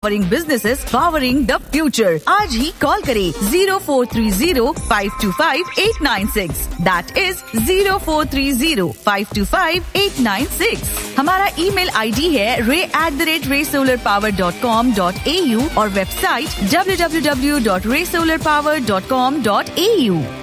Powering businesses, powering the future. आज ही call करें 0430-525-896. That is 0430-525-896. हमारा ईमेल आईडी है ray@raysolarpower.com.au और वेबसाइट www.raysolarpower.com.au.